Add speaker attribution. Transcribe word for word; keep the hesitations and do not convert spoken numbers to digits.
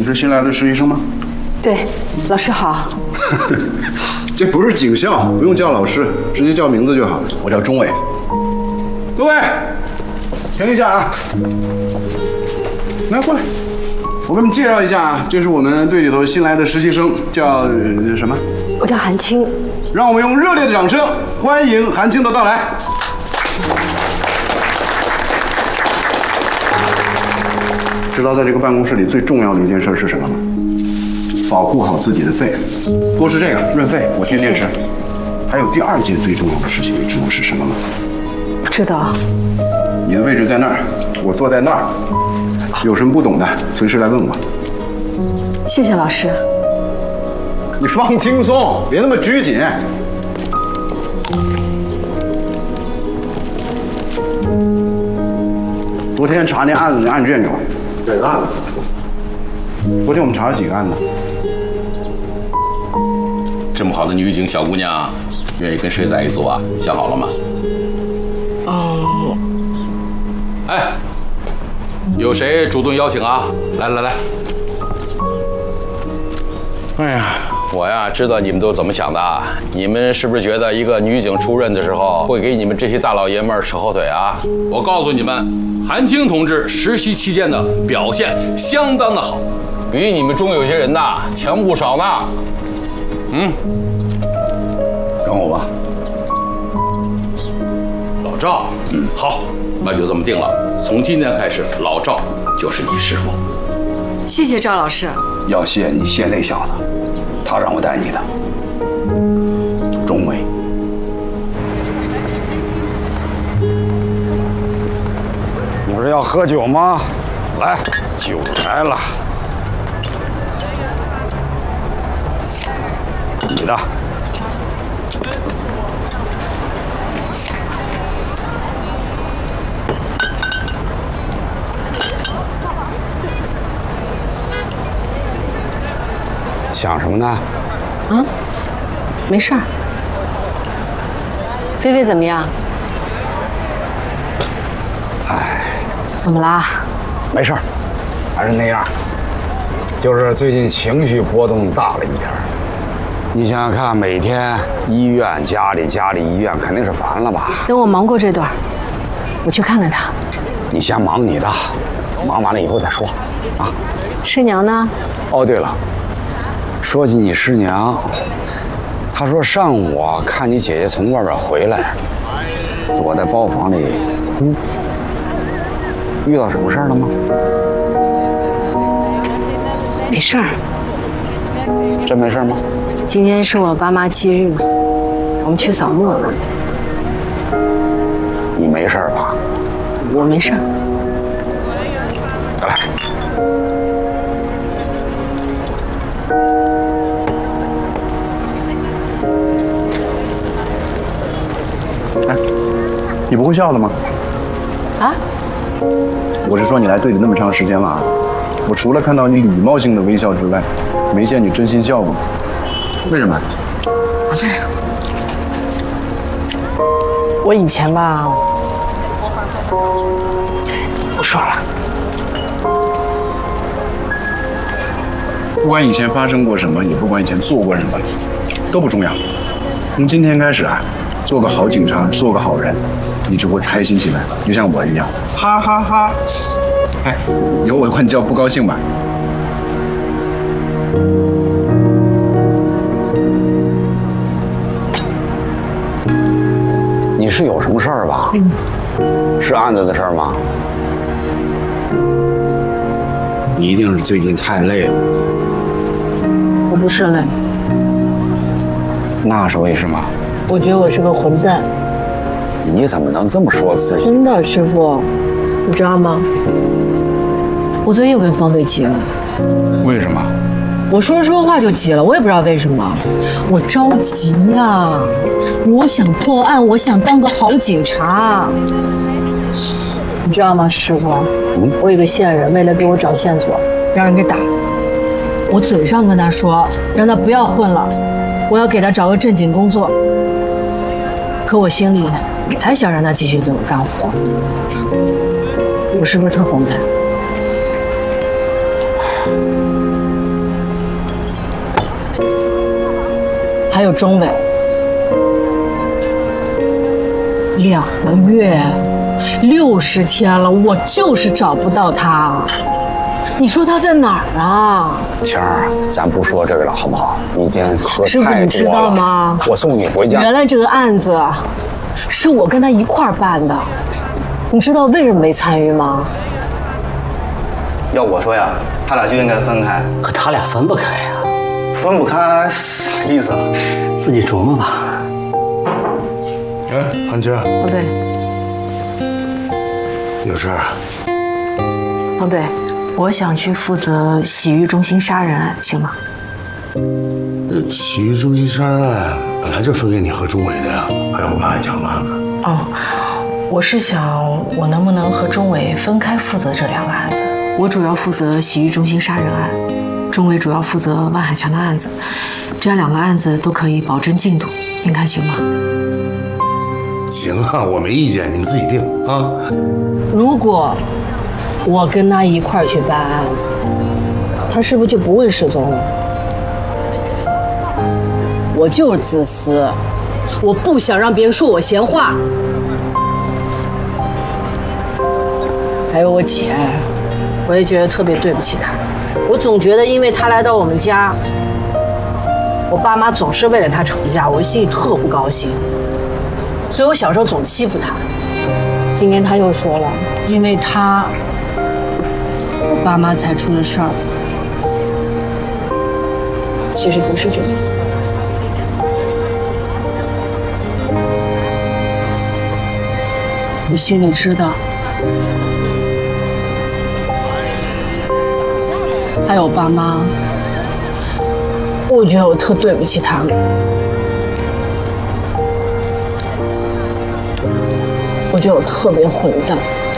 Speaker 1: 是新来的实习生吗？
Speaker 2: 对，老师好。
Speaker 1: 这不是警校，不用叫老师，直接叫名字就好。我叫钟伟。各位，停一下啊！来，过来，我给你们介绍一下啊，这是我们队里头新来的实习生，叫、呃、什么？
Speaker 2: 我叫韩青。
Speaker 1: 让我们用热烈的掌声欢迎韩青的到来。知道在这个办公室里最重要的一件事是什么吗？保护好自己的肺，多吃这个润肺，我天天吃。还有第二件最重要的事情，你知道是什么吗？
Speaker 2: 不知道。
Speaker 1: 你的位置在那儿，我坐在那儿。有什么不懂的，随时来问我。
Speaker 2: 谢谢老师。
Speaker 1: 你放轻松，别那么拘谨。昨天查那案子的案卷有？哪个案子？昨天我们查了几个案子？
Speaker 3: 这么好的女警小姑娘，愿意跟谁在一组啊？想好了吗？
Speaker 2: 哦。
Speaker 3: 哎，有谁主动邀请啊？来来来。哎呀，我呀知道你们都怎么想的。你们是不是觉得一个女警出任的时候会给你们这些大老爷们儿扯后腿啊？我告诉你们，韩青同志实习期间的表现相当的好，比你们中有些人呐强不少呢。嗯，跟我吧。老赵，嗯，好，那就这么定了。从今天开始，老赵就是你师傅。
Speaker 2: 谢谢赵老师。
Speaker 4: 要谢你谢那小子，他让我带你的。钟伟。你是要喝酒吗？来，酒来了。你的。想什么呢？
Speaker 2: 啊，没事儿。菲菲怎么样？
Speaker 4: 哎，
Speaker 2: 怎么啦？
Speaker 4: 没事儿，还是那样，就是最近情绪波动大了一点。你想想看，每天医院、家里、家里、医院，肯定是烦了吧？
Speaker 2: 等我忙过这段，我去看看他。
Speaker 4: 你先忙你的，忙完了以后再说，啊。
Speaker 2: 师娘呢？
Speaker 4: 哦，对了。说起你师娘，她说上午啊看你姐姐从外边回来，躲在包房里哭，遇到什么事儿了吗？
Speaker 2: 没事儿。
Speaker 4: 真没事吗？
Speaker 2: 今天是我爸妈忌日，我们去扫墓了。
Speaker 4: 你没事吧？
Speaker 2: 我没事儿。
Speaker 4: 来。
Speaker 1: 哎，你不会笑了吗？
Speaker 2: 啊？
Speaker 1: 我是说你来队里那么长时间了啊，我除了看到你礼貌性的微笑之外，没见你真心笑过。为什么？
Speaker 2: 我以前吧，不说了。
Speaker 1: 不管以前发生过什么，也不管以前做过什么，都不重要。从今天开始啊，做个好警察，做个好人，你就会开心起来，就像我一样，哈哈哈。哎，以后我管你叫不高兴吧。
Speaker 4: 你是有什么事儿吧？
Speaker 2: 嗯。
Speaker 4: 是案子的事儿吗？你一定是最近太累了。
Speaker 2: 我不是累。
Speaker 4: 那是为什么？
Speaker 2: 我觉得我是个混蛋。
Speaker 4: 你怎么能这么说自己？
Speaker 2: 真的，师傅，你知道吗？我昨天又跟方队急了。
Speaker 4: 为什么？
Speaker 2: 我说说话就急了，我也不知道为什么。我着急呀，我想破案，我想当个好警察。你知道吗，师傅？嗯，我有个线人，为了给我找线索，让人给打了。我嘴上跟他说，让他不要混了，我要给他找个正经工作。可我心里还想让他继续给我干活。我是不是特红蛋？ 有钟伟，两个月，六十天了，我就是找不到他。你说他在哪儿啊？
Speaker 4: 晴儿，咱不说这个了，好不好？你已经喝
Speaker 2: 师傅，
Speaker 4: 太多了。
Speaker 2: 你知道吗？
Speaker 4: 我送你回家。
Speaker 2: 原来这个案子是我跟他一块儿办的，你知道为什么没参与吗？
Speaker 5: 要我说呀，他俩就应该分开。
Speaker 6: 可他俩分不开呀、
Speaker 5: 分不开啥意思啊？
Speaker 6: 自己琢磨吧。
Speaker 7: 哎，韩青，
Speaker 2: 哦对，
Speaker 7: 有事儿？
Speaker 2: 哦对，我想去负责洗浴中心杀人案，行吗？
Speaker 7: 呃，洗浴中心杀人案本来就分给你和钟伟的呀，还有万海强的案子。
Speaker 8: 哦，我是想我能不能和钟伟分开负责这两个案子？我主要负责洗浴中心杀人案，钟伟主要负责万海强的案子，这样两个案子都可以保证进度，您看行吗？
Speaker 7: 行啊，我没意见，你们自己定啊。
Speaker 2: 如果我跟他一块儿去办案，他是不是就不会失踪了？我就是自私，我不想让别人说我闲话。还有我姐，我也觉得特别对不起她。我总觉得因为她来到我们家，我爸妈总是为了她吵架，我心里特不高兴。所以我小时候总欺负她。今天她又说了，因为她，我爸妈才出的事儿。其实不是这样。我心里知道，还有我爸妈，我觉得我特对不起他们。我觉得我特别混蛋。